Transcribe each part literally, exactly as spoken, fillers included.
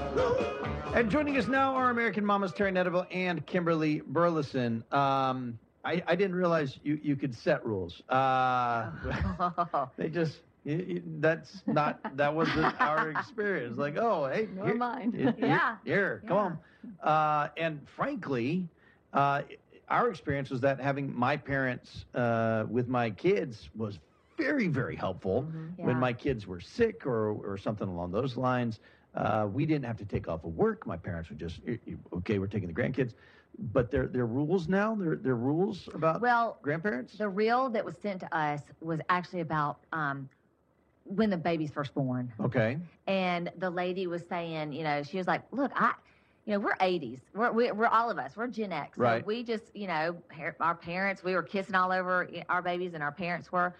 And joining us now are American Mamas Terry Netterville and Kimberly Burleson. Um, I, I didn't realize you, you could set rules. Uh, they just, you, you, that's not, that wasn't our experience. Like, oh, hey, Nor here, mine. here, Yeah. here, Yeah. come on. Uh, and frankly, uh, our experience was that having my parents uh, with my kids was very, very helpful. Mm-hmm. Yeah. When my kids were sick or, or something along those lines. Uh, we didn't have to take off of work. My parents would just, okay, we're taking the grandkids. But there, there are rules now? There, there are rules about well, grandparents? The reel that was sent to us was actually about um, when the baby's first born. Okay. And the lady was saying, you know, she was like, look, I, you know, we're eighties. We're, we're, we're all of us. We're Gen X. So right. we just, you know, our parents, we were kissing all over our babies and our parents were.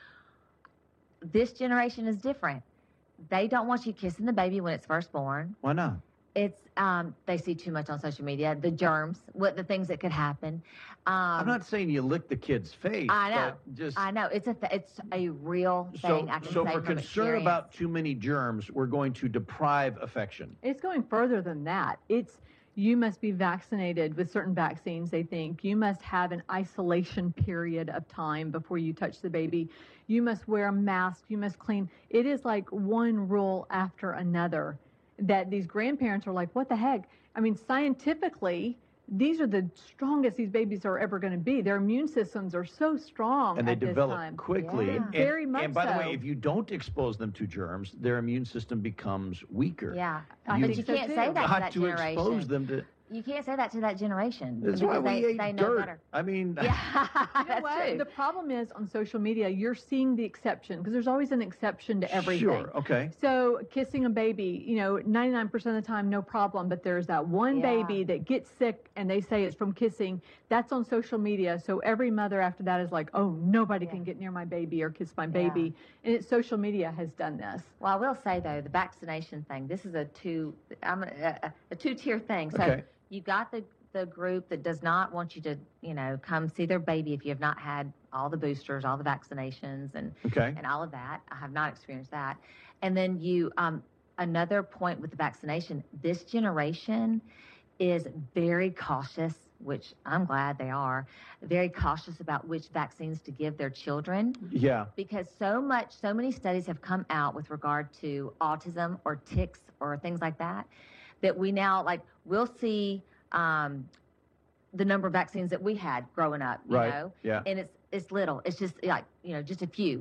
This generation is different. They don't want you kissing the baby when it's first born. Why not? It's um, they see too much on social media, the germs, what the things that could happen. Um, I'm not saying you lick the kid's face. I know. But just I know. It's a th- it's a real so, thing. I can so say for from concern experience. about too many germs, we're going to deprive affection. It's going further than that. It's you must be vaccinated with certain vaccines, they think. You must have an isolation period of time before you touch the baby. You must wear a mask. You must clean. It is like one rule after another that these grandparents are like, what the heck? I mean, scientifically, these are the strongest these babies are ever going to be. Their immune systems are so strong and they at this develop time. quickly. Yeah. And, Very much and by so. the way, if you don't expose them to germs, their immune system becomes weaker. Yeah, I but think you so can't too. say that to Not that to generation. expose them to. You can't say that to that generation That's because why we they, ate they know dirt. better. I mean, Yeah, You know that's what? true. The problem is on social media, you're seeing the exception because there's always an exception to everything. Sure, okay. So kissing a baby, you know, ninety-nine percent of the time, no problem. But there's that one Yeah. baby that gets sick and they say it's from kissing. That's on social media. So every mother after that is like, oh, nobody Yeah. can get near my baby or kiss my Yeah. baby. And it's social media has done this. Well, I will say though, the vaccination thing. This is a two. I'm a, a, a two-tier thing. So Okay. you got the the group that does not want you to, you know, come see their baby if you have not had all the boosters, all the vaccinations, and Okay. and all of that. I have not experienced that. And then you, um, another point with the vaccination. This generation is very cautious, which I'm glad they are. Very cautious about which vaccines to give their children. Yeah. Because so much, so many studies have come out with regard to autism or tics or things like that, that we now, like, we'll see um, the number of vaccines that we had growing up, you Right. know? Yeah. And it's it's little. It's just like, you know, just a few.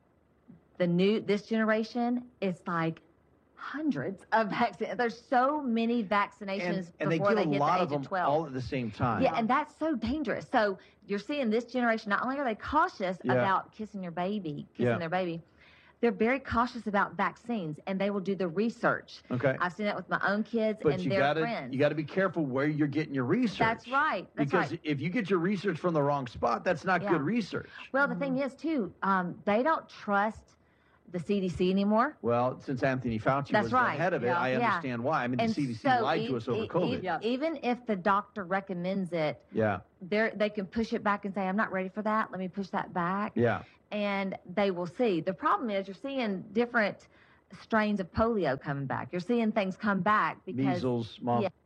The new, this generation, it's like hundreds of vaccines. There's so many vaccinations And, and they before give they, a hit lot the of age them of twelve. all at the same time. Yeah, and that's so dangerous. So you're seeing this generation, not only are they cautious Yeah. about kissing your baby, kissing Yeah. their baby, they're very cautious about vaccines, and they will do the research. Okay. I've seen that with my own kids But and you their gotta friends. you gotta be careful where you're getting your research. That's right. That's because right. if you get your research from the wrong spot, that's not Yeah. good research. Well, the thing is, too, um, they don't trust the C D C anymore. Well, since Anthony Fauci That's was right. the head of it, Yeah. I Yeah. understand why. I mean, And the C D C so lied e- to us over e- COVID. e- Yeah. Even if the doctor recommends it, Yeah, they're, they can push it back and say, I'm not ready for that. Let me push that back. yeah. And they will see. The problem is you're seeing different strains of polio coming back. You're seeing things come back because Measles, mom. Yeah.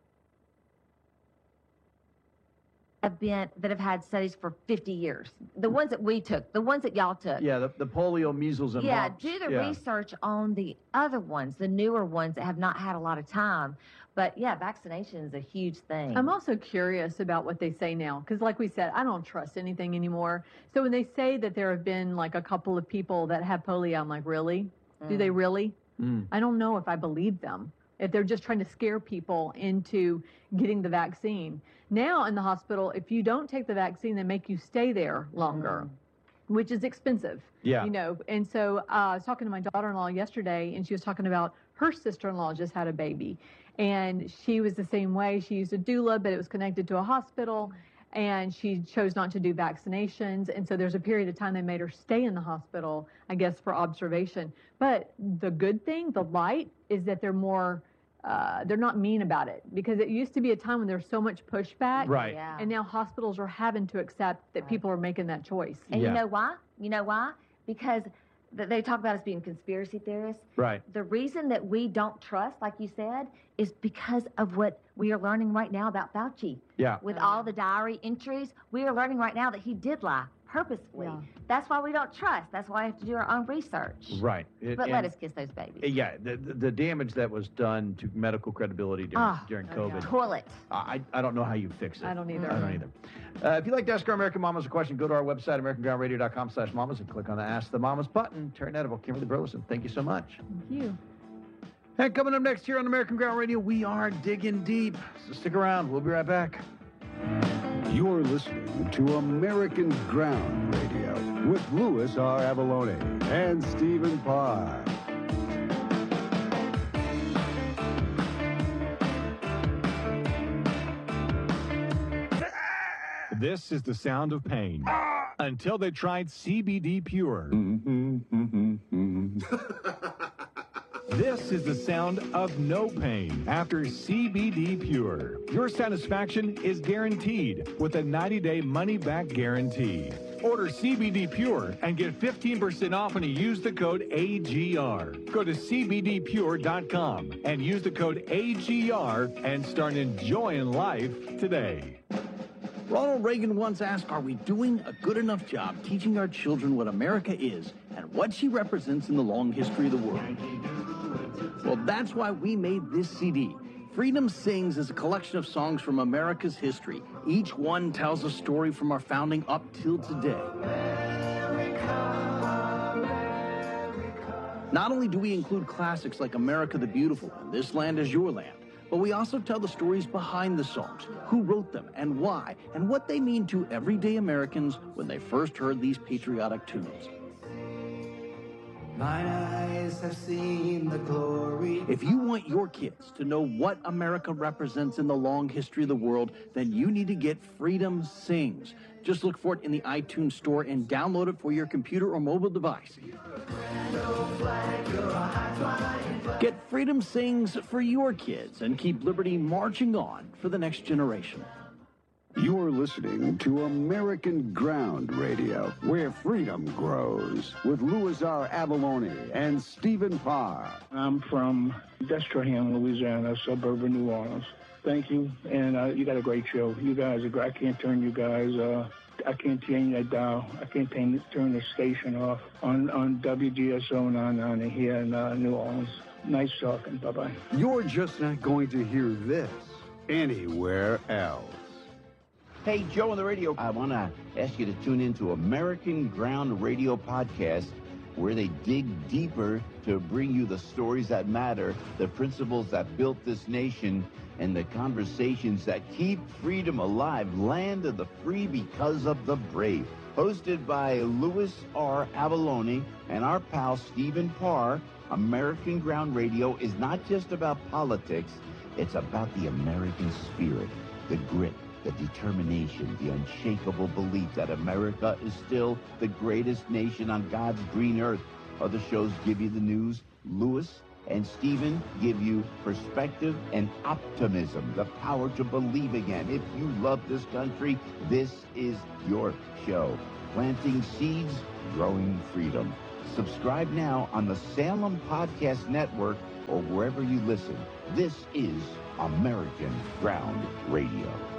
have been that have had studies for fifty years. The ones that we took, the ones that y'all took. Yeah, the, the polio, measles, and Yeah, mumps. do the yeah. research on the other ones, the newer ones that have not had a lot of time. But yeah, vaccination is a huge thing. I'm also curious about what they say now because, like we said, I don't trust anything anymore. So when they say that there have been like a couple of people that have polio, I'm like, really? Do they really? Mm. I don't know if I believe them. If they're just trying to scare people into getting the vaccine. Now in the hospital, if you don't take the vaccine, they make you stay there longer, which is expensive. Yeah. You know, and so uh, I was talking to my daughter-in-law yesterday, and she was talking about her sister-in-law just had a baby, and she was the same way. She used a doula, but it was connected to a hospital, and she chose not to do vaccinations. And so there's a period of time they made her stay in the hospital, I guess, for observation. But the good thing, the light, is that they're more, uh, they're not mean about it. Because it used to be a time when there was so much pushback. Right. Yeah. And now hospitals are having to accept that Right. people are making that choice. And Yeah. you know why? You know why? Because that they talk about us being conspiracy theorists. Right. The reason that we don't trust, like you said, is because of what we are learning right now about Fauci. Yeah. With all the diary entries, we are learning right now that he did lie purposefully. Yeah. That's why we don't trust. That's why we have to do our own research. Right. It- But let and- us kiss those babies. Yeah, the, the the damage that was done to medical credibility during, Ah, during oh, COVID. yeah. Toilet. I, I don't know how you fix it. I don't either. I don't either. Uh, if you'd like to ask our American Mamas a question, go to our website, american ground radio dot com slash mamas, and click on the Ask the Mamas button. Terry Netable, Kimberly Burleson, thank you so much. Thank you. And coming up next here on American Ground Radio, we are digging deep. So stick around. We'll be right back. You're listening to American Ground Radio with Louis R. Avalone and Stephen Parr. This is the sound of pain. Until they tried C B D Pure. This is the sound of no pain after C B D Pure. Your satisfaction is guaranteed with a ninety-day money-back guarantee. Order C B D Pure and get fifteen percent off when you use the code A G R. Go to C B D pure dot com and use the code A G R and start enjoying life today. Ronald Reagan once asked, are we doing a good enough job teaching our children what America is and what she represents in the long history of the world? Well, that's why we made this C D. Freedom Sings is a collection of songs from America's history. Each one tells a story from our founding up till today. Not only do we include classics like America the Beautiful and This Land Is Your Land, but we also tell the stories behind the songs, who wrote them and why, and what they mean to everyday Americans when they first heard these patriotic tunes. Mine eyes have seen the glory. If you want your kids to know what America represents in the long history of the world, then you need to get Freedom Sings. Just look for it in the iTunes store and download it for your computer or mobile device. Get Freedom Sings for your kids and keep liberty marching on for the next generation. You're listening to American Ground Radio, where freedom grows, with Louis R. Avalone and Stephen Parr. I'm from Destrehan, Louisiana, suburb of New Orleans. Thank you, and uh, you got a great show. You guys are great. I can't turn you guys, uh, I can't change that dial. I can't turn, turn the station off on, on W G S O and on, on here in uh, New Orleans. Nice talking. Bye-bye. You're just not going to hear this anywhere else. Hey, Joe on the radio. I want to ask you to tune into American Ground Radio Podcast, where they dig deeper to bring you the stories that matter, the principles that built this nation, and the conversations that keep freedom alive. Land of the free because of the brave. Hosted by Louis R. Avalone and our pal Stephen Parr, American Ground Radio is not just about politics, it's about the American spirit, the grit, the determination, the unshakable belief that America is still the greatest nation on God's green earth. Other shows give you the news. Louis and Stephen give you perspective and optimism, the power to believe again. If you love this country, this is your show. Planting seeds, growing freedom. Subscribe now on the Salem Podcast Network or wherever you listen. This is American Ground Radio.